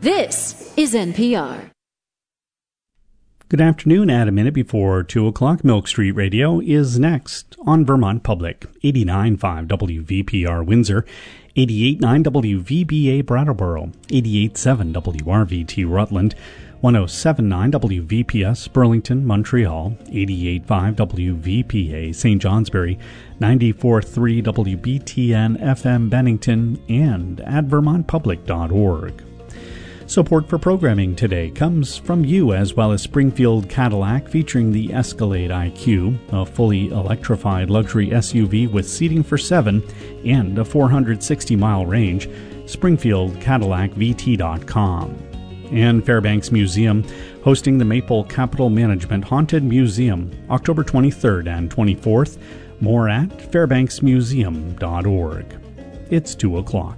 This is NPR. Good afternoon. At a minute before 2 o'clock, Milk Street Radio is next on Vermont Public, 89.5 WVPR Windsor, 88.9 WVBA Brattleboro, 88.7 WRVT Rutland, 107.9 WVPS Burlington, Montreal, 88.5 WVPA St. Johnsbury, 94.3 WBTN FM Bennington, and at vermontpublic.org. Support for programming today comes from you, as well as Springfield Cadillac, featuring the Escalade IQ, a fully electrified luxury SUV with seating for 7 and a 460-mile range. SpringfieldCadillacVT.com. And Fairbanks Museum, hosting the Maple Capital Management Haunted Museum, October 23rd and 24th. More at fairbanksmuseum.org. It's 2 o'clock.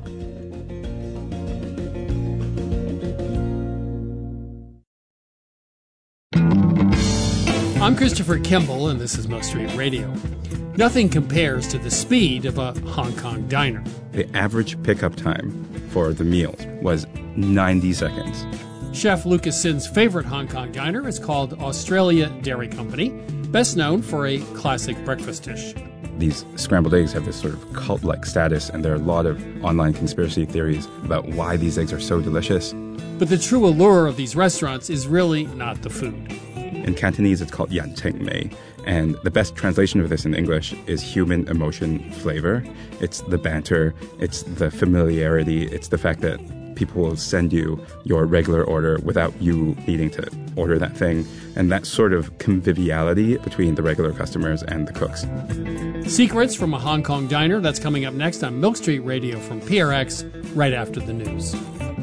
I'm Christopher Kimball, and this is Milk Street Radio. Nothing compares to the speed of a Hong Kong diner. The average pickup time for the meals was 90 seconds. Chef Lucas Sin's favorite Hong Kong diner is called Australia Dairy Company, best known for a classic breakfast dish. These scrambled eggs have this sort of cult-like status, and there are a lot of online conspiracy theories about why these eggs are so delicious. But the true allure of these restaurants is really not the food. In Cantonese, it's called yan cheng mei, and the best translation of this in English is human emotion flavor. It's the banter, it's the familiarity, it's the fact that people will send you your regular order without you needing to order that thing, and that sort of conviviality between the regular customers and the cooks. Secrets from a Hong Kong diner, that's coming up next on Milk Street Radio from PRX, right after the news.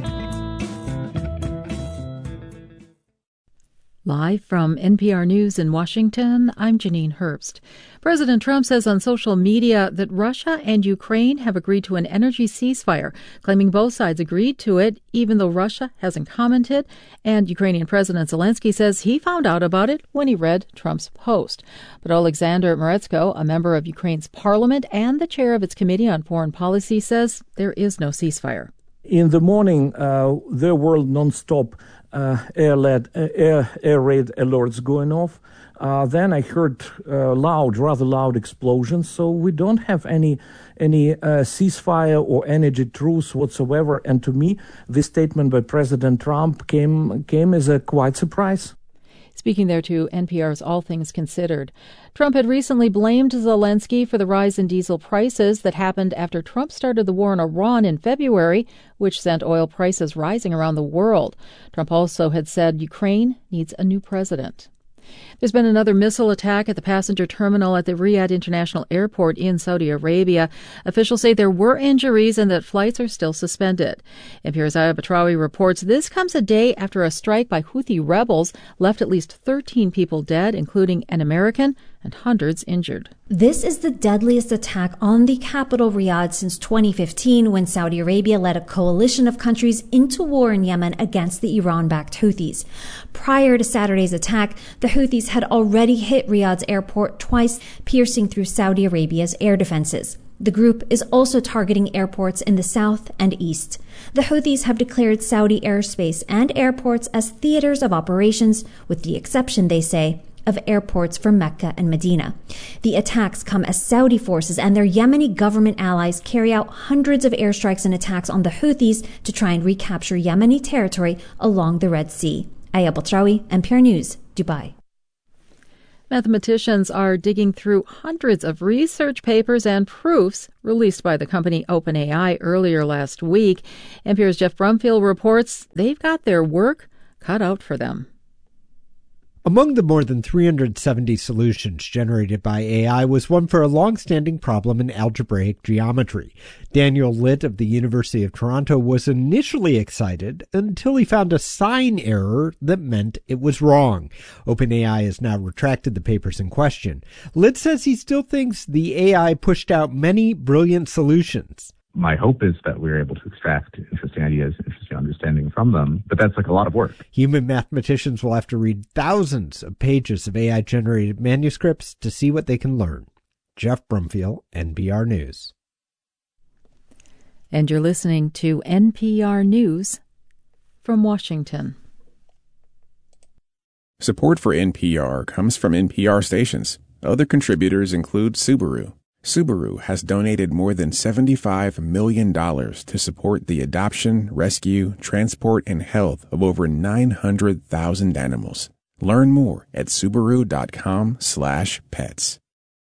Live from NPR News in Washington, I'm Janine Herbst. President Trump says on social media that Russia and Ukraine have agreed to an energy ceasefire, claiming both sides agreed to it, even though Russia hasn't commented. And Ukrainian President Zelensky says he found out about it when he read Trump's post. But Alexander Moretsko, a member of Ukraine's parliament and the chair of its Committee on Foreign Policy, says there is no ceasefire. In the morning, there were non-stop air raid alerts going off. Then I heard rather loud explosions. So we don't have any ceasefire or energy truce whatsoever. And to me, this statement by President Trump came as a quite surprise. Speaking there to NPR's All Things Considered, Trump had recently blamed Zelensky for the rise in diesel prices that happened after Trump started the war in Iran in February, which sent oil prices rising around the world. Trump also had said Ukraine needs a new president. There's been another missile attack at the passenger terminal at the Riyadh International Airport in Saudi Arabia. Officials say there were injuries and that flights are still suspended. NPR's Aya Batrawi reports this comes a day after a strike by Houthi rebels left at least 13 people dead, including an American, and hundreds injured. This is the deadliest attack on the capital, Riyadh, since 2015, when Saudi Arabia led a coalition of countries into war in Yemen against the Iran-backed Houthis. Prior to Saturday's attack, the Houthis had already hit Riyadh's airport twice, piercing through Saudi Arabia's air defenses. The group is also targeting airports in the south and east. The Houthis have declared Saudi airspace and airports as theaters of operations, with the exception, they say, of airports for Mecca and Medina. The attacks come as Saudi forces and their Yemeni government allies carry out hundreds of airstrikes and attacks on the Houthis to try and recapture Yemeni territory along the Red Sea. Aya Batrawi, NPR News, Dubai. Mathematicians are digging through hundreds of research papers and proofs released by the company OpenAI earlier last week. NPR's Jeff Brumfield reports they've got their work cut out for them. Among the more than 370 solutions generated by AI was one for a long-standing problem in algebraic geometry. Daniel Litt of the University of Toronto was initially excited until he found a sign error that meant it was wrong. OpenAI has now retracted the papers in question. Litt says he still thinks the AI pushed out many brilliant solutions. My hope is that we're able to extract interesting ideas, interesting understanding from them, but that's like a lot of work. Human mathematicians will have to read thousands of pages of AI-generated manuscripts to see what they can learn. Jeff Brumfield, NPR News. And you're listening to NPR News from Washington. Support for NPR comes from NPR stations. Other contributors include Subaru. Subaru has donated more than $75 million to support the adoption, rescue, transport, and health of over 900,000 animals. Learn more at Subaru.com/pets.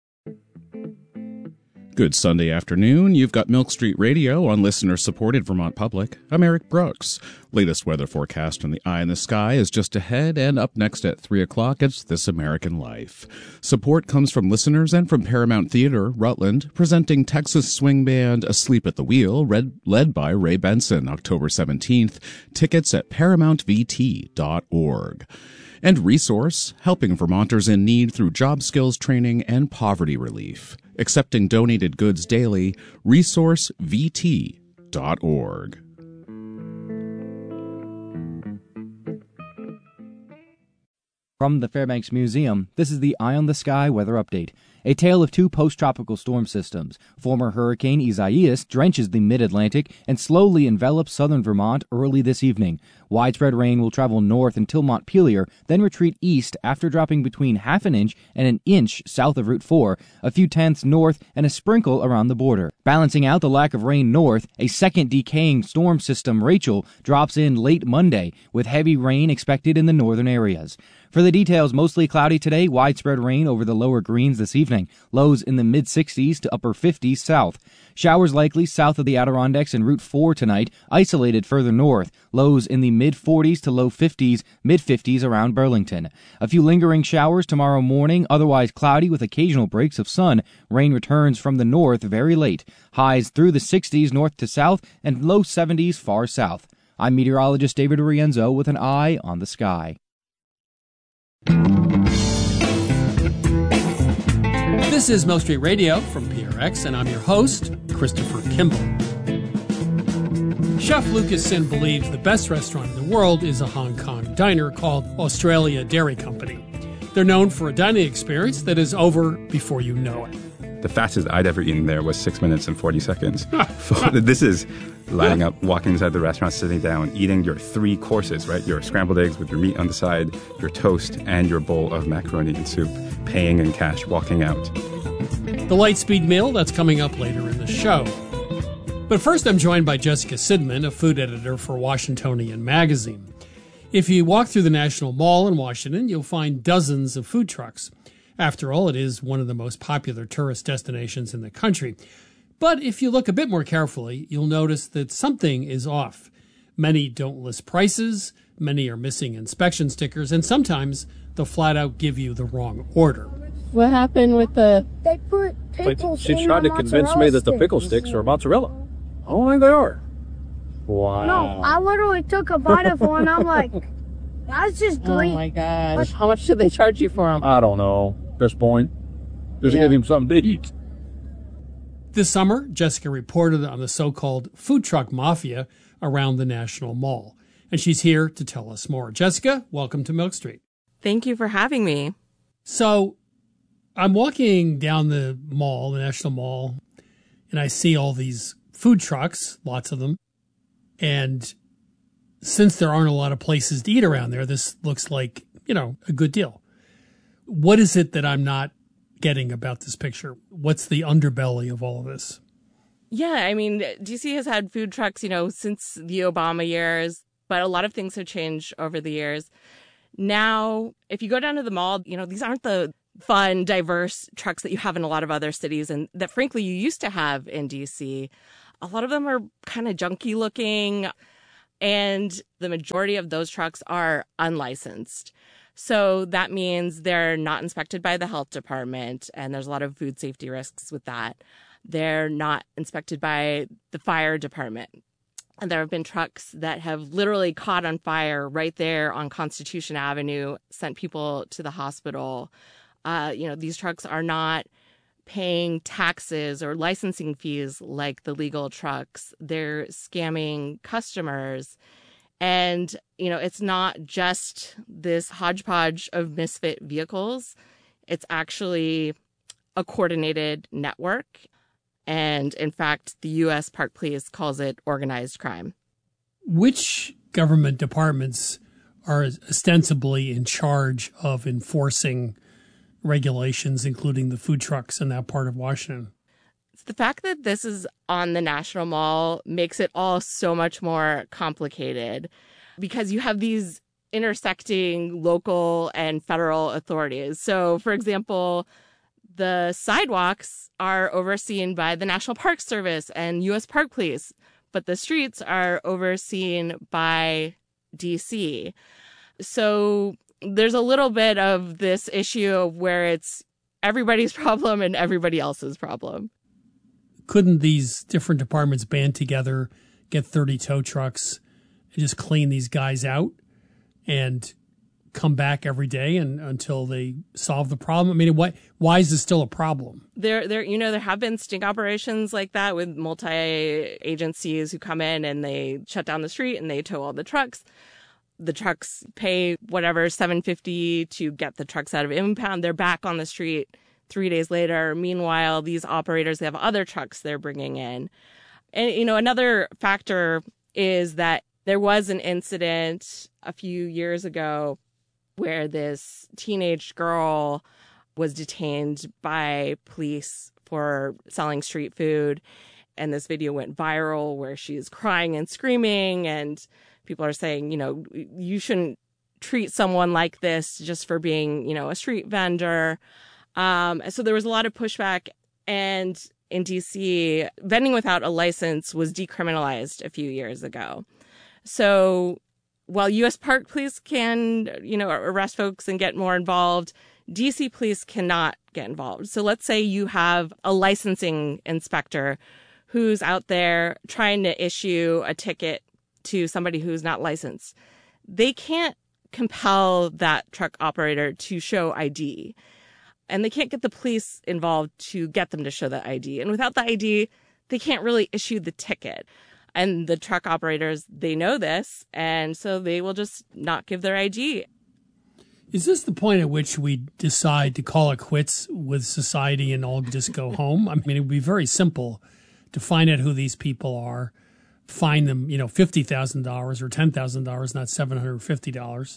Good Sunday afternoon. You've got Milk Street Radio on listener-supported Vermont Public. I'm Eric Brooks. Latest weather forecast from the Eye in the Sky is just ahead, and up next at 3 o'clock, it's This American Life. Support comes from listeners and from Paramount Theater, Rutland, presenting Texas swing band Asleep at the Wheel, led by Ray Benson, October 17th. Tickets at ParamountVT.org. And Resource, helping Vermonters in need through job skills training and poverty relief. Accepting donated goods daily, resourcevt.org. From the Fairbanks Museum, this is the Eye on the Sky weather update. A tale of two post-tropical storm systems. Former Hurricane Isaias drenches the mid-Atlantic and slowly envelops southern Vermont early this evening. Widespread rain will travel north until Montpelier, then retreat east after dropping between half an inch and an inch south of Route 4, a few tenths north, and a sprinkle around the border. Balancing out the lack of rain north, a second decaying storm system, Rachel, drops in late Monday, with heavy rain expected in the northern areas. For the details, mostly cloudy today, widespread rain over the lower Greens this evening. Lows in the mid-60s to upper 50s south. Showers likely south of the Adirondacks and Route 4 tonight, isolated further north. Lows in the mid-40s to low 50s, mid-50s around Burlington. A few lingering showers tomorrow morning, otherwise cloudy with occasional breaks of sun. Rain returns from the north very late. Highs through the 60s north to south and low 70s far south. I'm meteorologist David Rienzo with an eye on the sky. This is Milk Street Radio from PRX, and I'm your host, Christopher Kimball. Chef Lucas Sin believes the best restaurant in the world is a Hong Kong diner called Australia Dairy Company. They're known for a dining experience that is over before you know it. The fastest I'd ever eaten there was 6 minutes and 40 seconds. This is lining up, walking inside the restaurant, sitting down, eating your 3 courses, right? Your scrambled eggs with your meat on the side, your toast, and your bowl of macaroni and soup, paying in cash, walking out. The Lightspeed meal, that's coming up later in the show. But first, I'm joined by Jessica Sidman, a food editor for Washingtonian Magazine. If you walk through the National Mall in Washington, you'll find dozens of food trucks. After all, it is one of the most popular tourist destinations in the country. But if you look a bit more carefully, you'll notice that something is off. Many don't list prices, many are missing inspection stickers, and sometimes they'll flat out give you the wrong order. What happened with the... They put pickle She tried to convince me that the pickle sticks are mozzarella. I don't think they are. Wow. No, I literally took a bite of one, and I'm like, that's just green. Oh my gosh. How much did they charge you for them? I don't know. At this point, just give him something to eat. This summer, Jessica reported on the so-called food truck mafia around the National Mall. And she's here to tell us more. Jessica, welcome to Milk Street. Thank you for having me. So I'm walking down the mall, the National Mall, and I see all these food trucks, lots of them. And since there aren't a lot of places to eat around there, this looks like, a good deal. What is it that I'm not getting about this picture? What's the underbelly of all of this? Yeah, I mean, DC has had food trucks, since the Obama years, but a lot of things have changed over the years. Now, if you go down to the mall, these aren't the fun, diverse trucks that you have in a lot of other cities and that, frankly, you used to have in DC. A lot of them are kind of junky looking, and the majority of those trucks are unlicensed. So that means they're not inspected by the health department, and there's a lot of food safety risks with that. They're not inspected by the fire department. And there have been trucks that have literally caught on fire right there on Constitution Avenue, sent people to the hospital. These trucks are not paying taxes or licensing fees like the legal trucks. They're scamming customers. And, it's not just this hodgepodge of misfit vehicles. It's actually a coordinated network. And in fact, the U.S. Park Police calls it organized crime. Which government departments are ostensibly in charge of enforcing regulations, including the food trucks in that part of Washington? The fact that this is on the National Mall makes it all so much more complicated because you have these intersecting local and federal authorities. So, for example, the sidewalks are overseen by the National Park Service and U.S. Park Police, but the streets are overseen by D.C. So there's a little bit of this issue of where it's everybody's problem and everybody else's problem. Couldn't these different departments band together, get 30 tow trucks, and just clean these guys out and come back every day until they solve the problem? I mean, why is this still a problem? There have been sting operations like that with multi-agencies who come in and they shut down the street and they tow all the trucks. The trucks pay whatever, $7.50 to get the trucks out of impound. They're back on the street 3 days later. Meanwhile, these operators, they have other trucks they're bringing in. And, another factor is that there was an incident a few years ago where this teenage girl was detained by police for selling street food. And this video went viral where she's crying and screaming. And people are saying, you shouldn't treat someone like this just for being, a street vendor. So there was a lot of pushback. And in D.C., vending without a license was decriminalized a few years ago. So while U.S. Park Police can, arrest folks and get more involved, D.C. police cannot get involved. So let's say you have a licensing inspector who's out there trying to issue a ticket to somebody who's not licensed. They can't compel that truck operator to show ID. And they can't get the police involved to get them to show that ID. And without the ID, they can't really issue the ticket. And the truck operators, they know this, and so they will just not give their ID. Is this the point at which we decide to call it quits with society and all just go home? I mean, it would be very simple to find out who these people are, fine them, $50,000 or $10,000, not $750.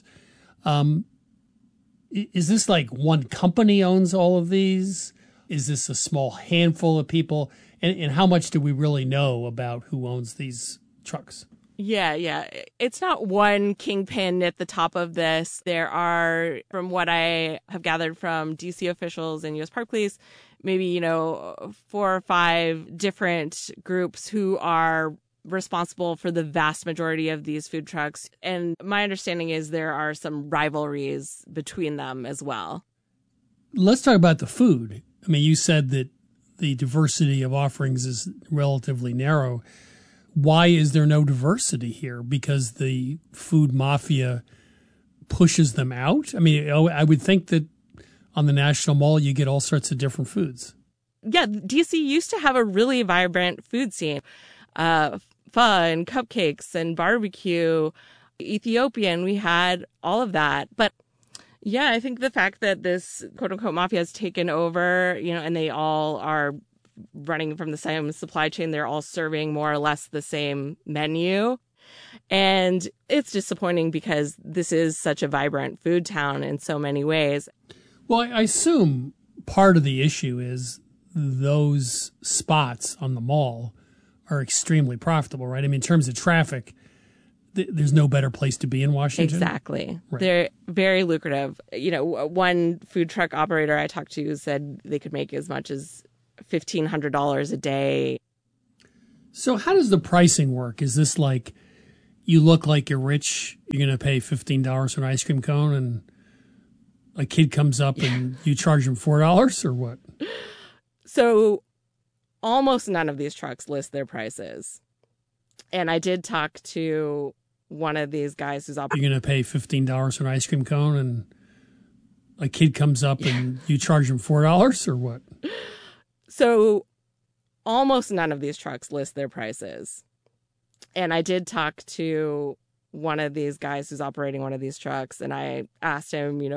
Is this like one company owns all of these? Is this a small handful of people? And how much do we really know about who owns these trucks? Yeah. It's not one kingpin at the top of this. There are, from what I have gathered from D.C. officials and U.S. Park Police, maybe, 4 or 5 different groups who are responsible for the vast majority of these food trucks. And my understanding is there are some rivalries between them as well. Let's talk about the food. I mean, you said that the diversity of offerings is relatively narrow. Why is there no diversity here? Because the food mafia pushes them out? I mean, I would think that on the National Mall, you get all sorts of different foods. Yeah, D.C. used to have a really vibrant food scene. Pho and cupcakes and barbecue, Ethiopian, we had all of that. But yeah, I think the fact that this quote unquote mafia has taken over, and they all are running from the same supply chain, they're all serving more or less the same menu. And it's disappointing because this is such a vibrant food town in so many ways. Well, I assume part of the issue is those spots on the mall are extremely profitable, right? I mean, in terms of traffic, there's no better place to be in Washington. Exactly. Right. They're very lucrative. One food truck operator I talked to said they could make as much as $1,500 a day. So how does the pricing work? Is this like you look like you're rich, you're going to pay $15 for an ice cream cone, and a kid comes up and you charge him $4 or what? So almost none of these trucks list their prices. And I did talk to one of these guys who's operating. You're going to pay $15 for an ice cream cone, and a kid comes up and you charge him $4 or what? So almost none of these trucks list their prices. And I did talk to one of these guys who's operating one of these trucks, and I asked him,